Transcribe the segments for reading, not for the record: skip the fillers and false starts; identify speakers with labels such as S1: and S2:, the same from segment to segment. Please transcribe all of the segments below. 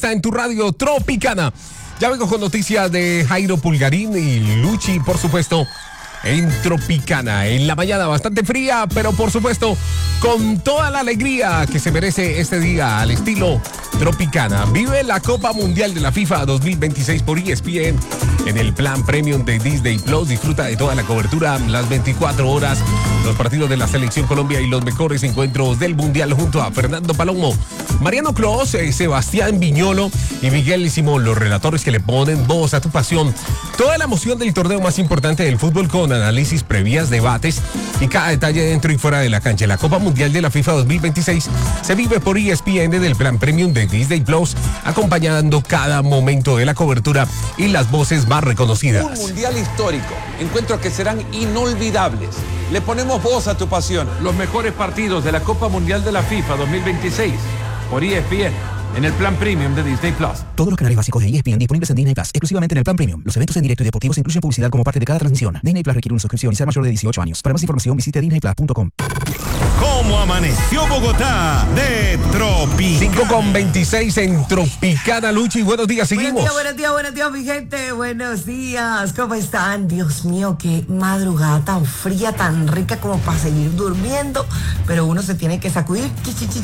S1: Está en tu radio Tropicana. Ya vengo con noticias de Jairo Pulgarín y Luchi, por supuesto, en Tropicana. En la mañana bastante fría, pero por supuesto, con toda la alegría que se merece este día al estilo Tropicana. Vive la Copa Mundial de la FIFA 2026 por ESPN en el plan premium de Disney Plus. Disfruta de toda la cobertura, las 24 horas, los partidos de la Selección Colombia y los mejores encuentros del Mundial junto a Fernando Palomo, Mariano Clos, Sebastián Viñolo y Miguel Simón, los relatores que le ponen voz a tu pasión. Toda la emoción del torneo más importante del fútbol con análisis, previas, debates y cada detalle dentro y fuera de la cancha. La Copa Mundial de la FIFA 2026 se vive por ESPN del plan premium de Disney Plus, acompañando cada momento de la cobertura y las voces más reconocidas.
S2: Un mundial histórico, encuentros que serán inolvidables. Le ponemos voz a tu pasión.
S3: Los mejores partidos de la Copa Mundial de la FIFA 2026 por ESPN en el plan premium de Disney Plus.
S4: Todos los canales básicos de ESPN disponibles en Disney Plus, exclusivamente en el plan premium. Los eventos en directo y deportivos incluyen publicidad como parte de cada transmisión. Disney Plus requiere una suscripción y ser mayor de 18 años. Para más información visite disneyplus.com.
S5: ¿Cómo amaneció Bogotá de Tropicana?
S1: 5:26 en Tropicana. Luchi, buenos días, seguimos.
S6: Buenos días, mi gente. Buenos días. ¿Cómo están? Dios mío, qué madrugada tan fría, tan rica como para seguir durmiendo. Pero uno se tiene que sacudir.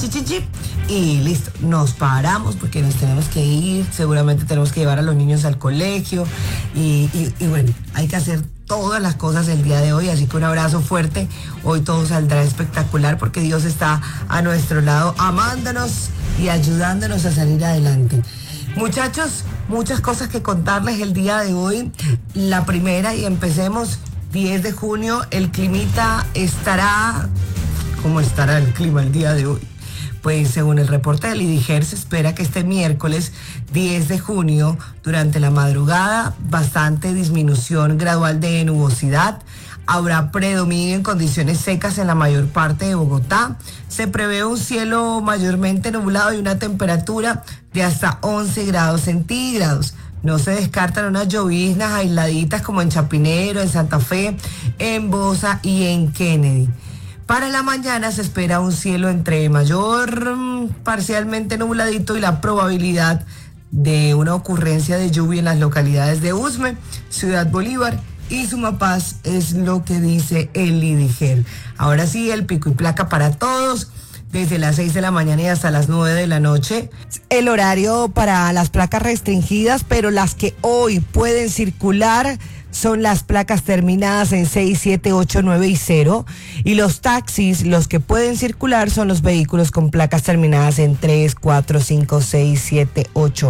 S6: Y listo, nos paramos porque nos tenemos que ir. Seguramente tenemos que llevar a los niños al colegio. Y bueno, hay que hacer todas las cosas el día de hoy, así que un abrazo fuerte. Hoy todo saldrá espectacular porque Dios está a nuestro lado, amándonos y ayudándonos a salir adelante. Muchachos, muchas cosas que contarles el día de hoy. La primera, y empecemos, 10 de junio, el climita estará... ¿Cómo estará el clima el día de hoy? Pues según el reporte del IDIGER, se espera que este miércoles 10 de junio, durante la madrugada, bastante disminución gradual de nubosidad. Habrá predominio en condiciones secas en la mayor parte de Bogotá. Se prevé un cielo mayormente nublado y una temperatura de hasta 11 grados centígrados. No se descartan unas lloviznas aisladitas como en Chapinero, en Santa Fe, en Bosa y en Kennedy. Para la mañana se espera un cielo entre mayor, parcialmente nubladito y la probabilidad de una ocurrencia de lluvia en las localidades de Usme, Ciudad Bolívar y Sumapaz, es lo que dice el IDIGER. Ahora sí, el pico y placa para todos, desde las 6 de la mañana y hasta las 9 de la noche. El horario para las placas restringidas, pero las que hoy pueden circular son las placas terminadas en 6, 7, 8, 9 y 0. Y los taxis, los que pueden circular son los vehículos con placas terminadas en 3, 4, 5, 6, 7, 8,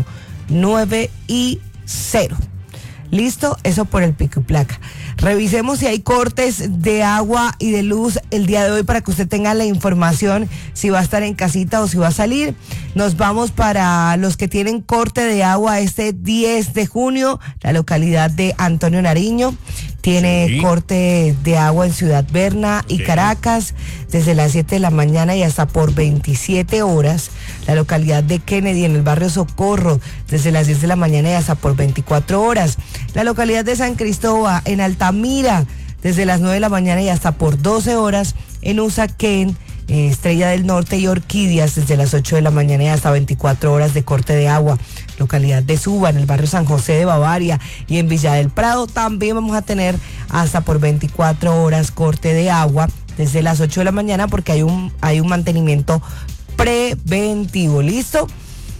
S6: 9 y 0. ¿Listo? Eso por el pico y placa. Revisemos si hay cortes de agua y de luz el día de hoy para que usted tenga la información si va a estar en casita o si va a salir. Nos vamos para los que tienen corte de agua este 10 de junio. La localidad de Antonio Nariño tiene corte de agua en Ciudad Berna y Caracas desde las 7 de la mañana y hasta por 27 horas. La localidad de Kennedy en el barrio Socorro desde las 10 de la mañana y hasta por 24 horas. La localidad de San Cristóbal en Altamira desde las 9 de la mañana y hasta por 12 horas. En Usaquén, Estrella del Norte y Orquídeas desde las 8 de la mañana y hasta 24 horas de corte de agua. Localidad de Suba en el barrio San José de Bavaria y en Villa del Prado también vamos a tener hasta por 24 horas corte de agua desde las 8 de la mañana porque hay un mantenimiento preventivo. ¿Listo?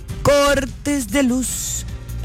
S6: Cortes de luz,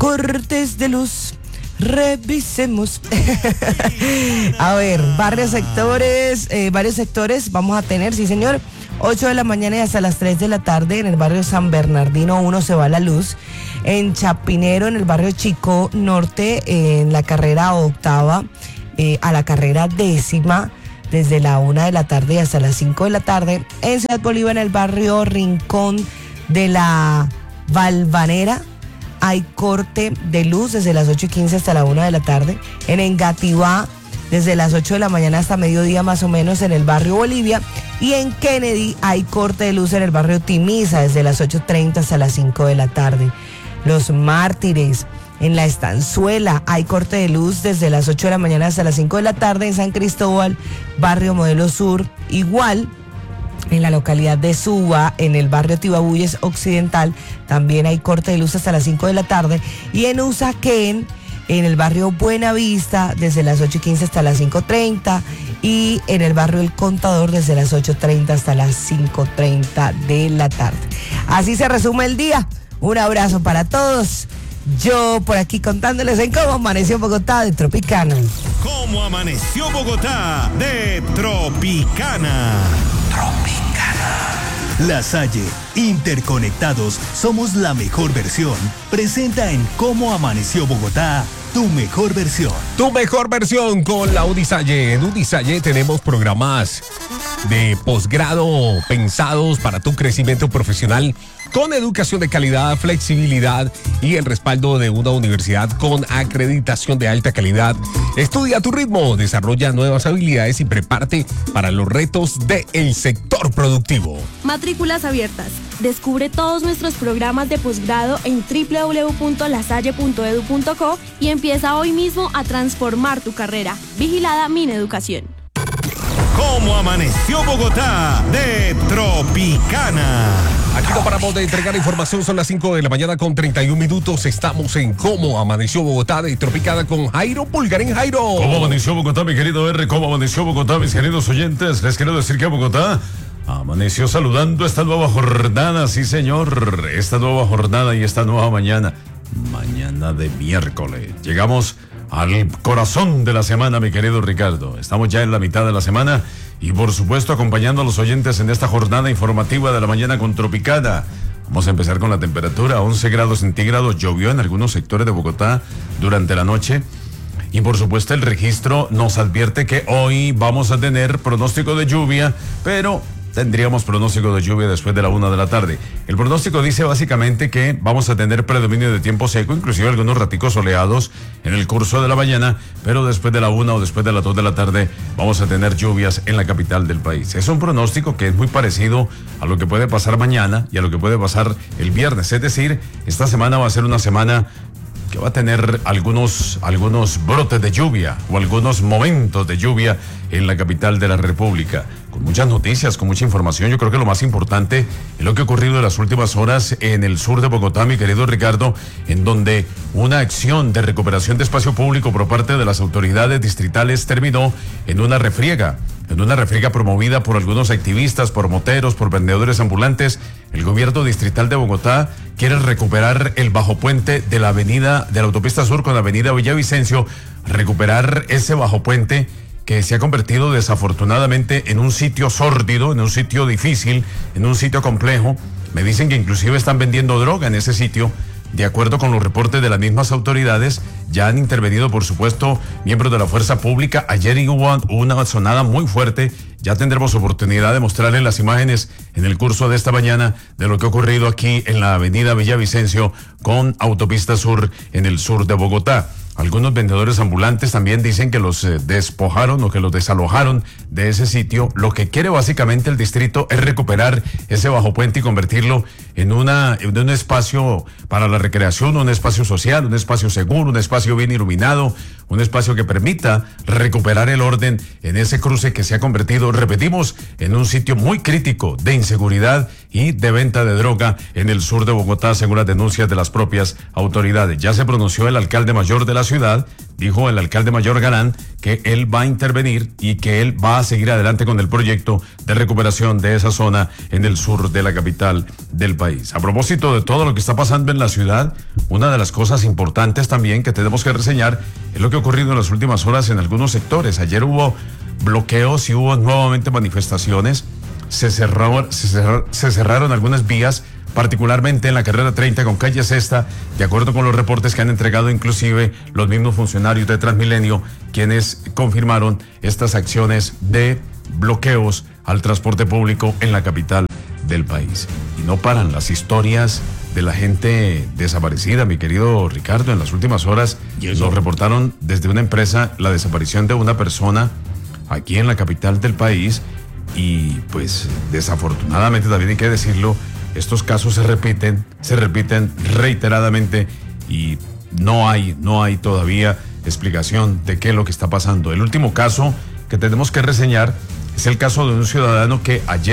S6: revisemos. A ver, varios sectores vamos a tener, sí señor. 8 de la mañana y hasta las 3 de la tarde en el barrio San Bernardino 1 se va la luz. En Chapinero, en el barrio Chico Norte, en la carrera octava a la carrera décima, desde la 1 de la tarde y hasta las 5 de la tarde. En Ciudad Bolívar, en el barrio Rincón de la Valvanera, hay corte de luz desde las 8:15 hasta la 1 de la tarde. En Engativá, desde las 8 de la mañana hasta mediodía más o menos en el barrio Bolivia. Y en Kennedy hay corte de luz en el barrio Timisa desde las 8:30 hasta las 5 de la tarde. Los Mártires, en la Estanzuela hay corte de luz desde las 8 de la mañana hasta las 5 de la tarde. En San Cristóbal, barrio Modelo Sur, igual. En la localidad de Suba, en el barrio Tibabuyes Occidental, también hay corte de luz hasta las 5 de la tarde. Y en Usaquén, en el barrio Buenavista, desde las 8:15 hasta las 5:30. Y en el barrio El Contador, desde las 8:30 hasta las 5:30 de la tarde. Así se resume el día. Un abrazo para todos. Yo por aquí contándoles en cómo amaneció Bogotá de Tropicana.
S5: ¿Cómo amaneció Bogotá de Tropicana?
S7: La Salle, interconectados, somos la mejor versión. Presenta en Cómo Amaneció Bogotá, tu mejor versión.
S1: Tu mejor versión con la Unisalle. En Unisalle tenemos programas de posgrado pensados para tu crecimiento profesional con educación de calidad, flexibilidad y el respaldo de una universidad con acreditación de alta calidad. Estudia a tu ritmo, desarrolla nuevas habilidades y prepárate para los retos del sector productivo.
S8: Matrículas abiertas. Descubre todos nuestros programas de posgrado en www.lasalle.edu.co y empieza hoy mismo a transformar tu carrera. Vigilada Mineducación.
S5: ¿Cómo amaneció Bogotá de Tropicana?
S1: Aquí no paramos de entregar información, son las 5 de la mañana con 31 minutos. Estamos en Cómo Amaneció Bogotá de Tropicana con Jairo Pulgarín. Jairo.
S9: ¿Cómo amaneció Bogotá, mi querido R? ¿Cómo amaneció Bogotá, mis queridos oyentes? Les quiero decir que Bogotá amaneció saludando esta nueva jornada, sí señor, esta nueva jornada y esta nueva mañana de miércoles. Llegamos al corazón de la semana, mi querido Ricardo. Estamos ya en la mitad de la semana y por supuesto acompañando a los oyentes en esta jornada informativa de la mañana con Tropicana. Vamos a empezar con la temperatura, 11 grados centígrados, llovió en algunos sectores de Bogotá durante la noche. Y por supuesto el registro nos advierte que hoy vamos a tener pronóstico de lluvia, pero tendríamos pronóstico de lluvia después de la 1 de la tarde. El pronóstico dice básicamente que vamos a tener predominio de tiempo seco, inclusive algunos raticos soleados en el curso de la mañana, pero después de la 1 o después de las 2 de la tarde vamos a tener lluvias en la capital del país. Es un pronóstico que es muy parecido a lo que puede pasar mañana y a lo que puede pasar el viernes. Es decir, esta semana va a ser una semana que va a tener algunos brotes de lluvia o algunos momentos de lluvia en la capital de la República. Con muchas noticias, con mucha información. Yo creo que lo más importante es lo que ha ocurrido en las últimas horas en el sur de Bogotá, mi querido Ricardo, en donde una acción de recuperación de espacio público por parte de las autoridades distritales terminó en una refriega promovida por algunos activistas, por moteros, por vendedores ambulantes. El gobierno distrital de Bogotá quiere recuperar el bajo puente de la autopista sur con la avenida Villavicencio, recuperar ese bajo puente que se ha convertido desafortunadamente en un sitio sórdido, en un sitio difícil, en un sitio complejo. Me dicen que inclusive están vendiendo droga en ese sitio. De acuerdo con los reportes de las mismas autoridades, ya han intervenido, por supuesto, miembros de la fuerza pública. Ayer hubo una sonada muy fuerte. Ya tendremos oportunidad de mostrarles las imágenes en el curso de esta mañana de lo que ha ocurrido aquí en la avenida Villavicencio con Autopista Sur en el sur de Bogotá. Algunos vendedores ambulantes también dicen que los despojaron o que los desalojaron de ese sitio. Lo que quiere básicamente el distrito es recuperar ese bajo puente y convertirlo en un espacio para la recreación, un espacio social, un espacio seguro, un espacio bien iluminado, un espacio que permita recuperar el orden en ese cruce que se ha convertido, repetimos, en un sitio muy crítico de inseguridad y de venta de droga en el sur de Bogotá, según las denuncias de las propias autoridades. Ya se pronunció el alcalde mayor de la ciudad, dijo el alcalde mayor Galán que él va a intervenir y que él va a seguir adelante con el proyecto de recuperación de esa zona en el sur de la capital del país. A propósito de todo lo que está pasando en la ciudad, una de las cosas importantes también que tenemos que reseñar es lo que ha ocurrido en las últimas horas en algunos sectores. Ayer hubo bloqueos y hubo nuevamente manifestaciones. Se cerraron algunas vías, particularmente en la carrera 30 con calle Sexta, de acuerdo con los reportes que han entregado inclusive los mismos funcionarios de Transmilenio, quienes confirmaron estas acciones de bloqueos al transporte público en la capital del país. Y no paran las historias de la gente desaparecida, mi querido Ricardo. En las últimas horas nos reportaron desde una empresa la desaparición de una persona aquí en la capital del país y pues desafortunadamente también hay que decirlo, estos casos se repiten reiteradamente y no hay todavía explicación de qué es lo que está pasando. El último caso que tenemos que reseñar es el caso de un ciudadano que ayer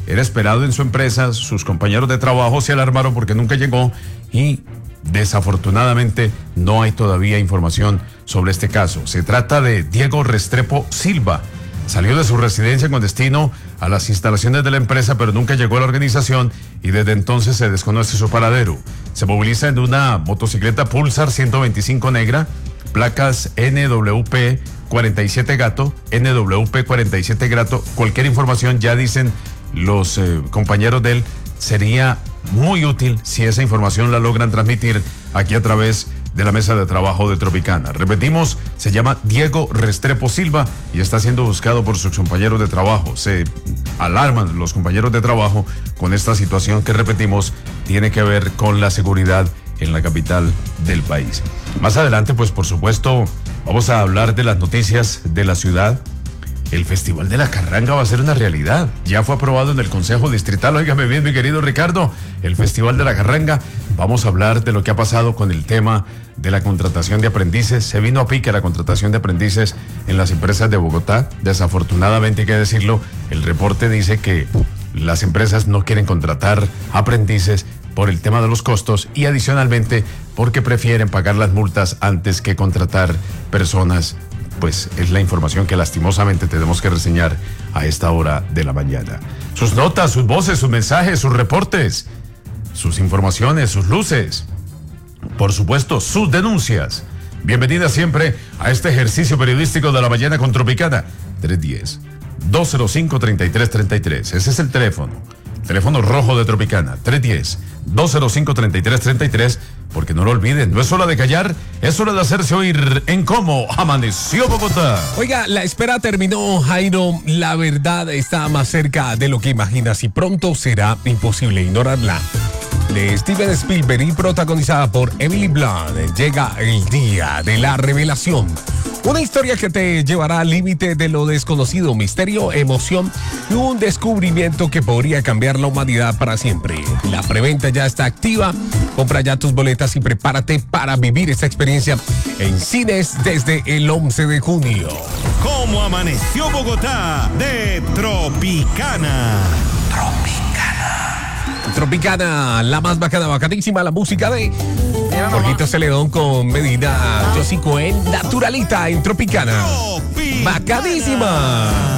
S9: era esperado en su empresa, sus compañeros de trabajo se alarmaron porque nunca llegó y desafortunadamente no hay todavía información sobre este caso. Se trata de Diego Restrepo Silva. Salió de su residencia con destino a las instalaciones de la empresa, pero nunca llegó a la organización y desde entonces se desconoce su paradero. Se moviliza en una motocicleta Pulsar 125 negra, placas NWP 47 Gato, NWP 47 Gato. Cualquier información, ya dicen los compañeros de él, sería muy útil si esa información la logran transmitir aquí a través de la mesa de trabajo de Tropicana. Repetimos, se llama Diego Restrepo Silva y está siendo buscado por sus compañeros de trabajo. Se alarman los compañeros de trabajo con esta situación que, repetimos, tiene que ver con la seguridad en la capital del país. Más adelante, pues por supuesto, vamos a hablar de las noticias de la ciudad. El Festival de la Carranga va a ser una realidad. Ya fue aprobado en el Consejo Distrital. Óigame bien, mi querido Ricardo. El Festival de la Carranga. Vamos a hablar de lo que ha pasado con el tema de la contratación de aprendices. Se vino a pique la contratación de aprendices en las empresas de Bogotá. Desafortunadamente, hay que decirlo, el reporte dice que las empresas no quieren contratar aprendices por el tema de los costos y adicionalmente porque prefieren pagar las multas antes que contratar personas. Pues es la información que lastimosamente tenemos que reseñar a esta hora de la mañana. Sus notas, sus voces, sus mensajes, sus reportes, sus informaciones, sus luces, por supuesto, sus denuncias. Bienvenida siempre a este ejercicio periodístico de la mañana con Tropicana. 310-205-3333. Ese es el teléfono rojo de Tropicana. 310-205-3333. Porque no lo olviden, no es hora de callar, es hora de hacerse oír en Cómo Amaneció Bogotá.
S1: Oiga, la espera terminó, Jairo. La verdad está más cerca de lo que imaginas y pronto será imposible ignorarla. De Steven Spielberg y protagonizada por Emily Blunt, llega el día de la revelación. Una historia que te llevará al límite de lo desconocido, misterio, emoción y un descubrimiento que podría cambiar la humanidad para siempre. La preventa ya está activa. Compra ya tus boletas y prepárate para vivir esta experiencia en cines desde el 11 de junio.
S5: ¿Cómo amaneció Bogotá? De Tropicana.
S1: Tropicana, la más bacana, bacanísima, la música de Jorgito Celedón con Medina, Josie Cohen, naturalita en Tropicana. Bacadísima.